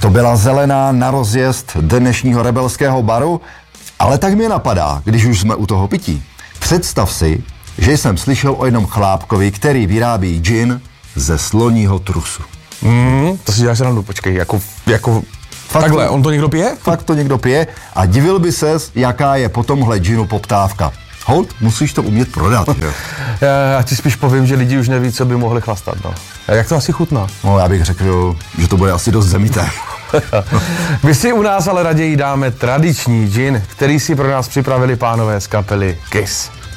To byla zelená na rozjezd dnešního rebelského baru, ale tak mě napadá, když už jsme u toho pití. Představ si, že jsem slyšel o jednom chlápkovi, který vyrábí gin ze sloního trusu. To si děláš randu, počkej, jako Fakt takhle, to, on to někdo pije? Fakt to někdo pije a divil by ses, jaká je po tomhle ginu poptávka. Holt, musíš to umět prodat, jo? Já ti spíš povím, že lidi už neví, co by mohli chlastat, no. A jak to asi chutná? No, já bych řekl, že to bude asi dost zemité. My si u nás ale raději dáme tradiční gin, který si pro nás připravili pánové z kapely Kiss.